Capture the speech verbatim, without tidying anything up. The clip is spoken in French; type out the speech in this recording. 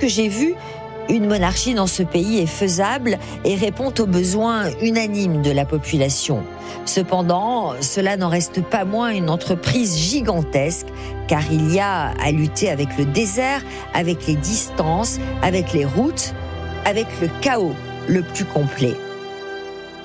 que j'ai vu, une monarchie dans ce pays est faisable et répond aux besoins unanimes de la population. Cependant, cela n'en reste pas moins une entreprise gigantesque, car il y a à lutter avec le désert, avec les distances, avec les routes, avec le chaos le plus complet.